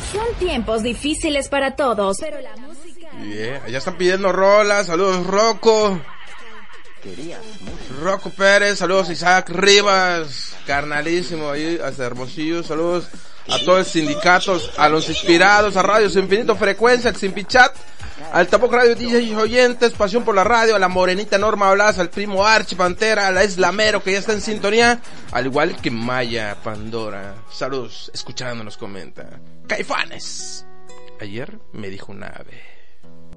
Son tiempos difíciles para todos, pero la música... Yeah, ya están pidiendo rolas. Saludos, Rocco. Rocco Pérez, saludos Isaac Rivas, carnalísimo ahí hasta Hermosillo, saludos a todos los sindicatos, a los inspirados, a Radios Infinito Frecuencia, al Simpichat, al Tapoc Radio DJ y oyentes, Pasión por la Radio, a la Morenita Norma Blas, al primo Archie Pantera, a la Eslamero que ya está en sintonía, al igual que Maya Pandora. Saludos, escuchando nos comenta Caifanes. Ayer me dijo un ave.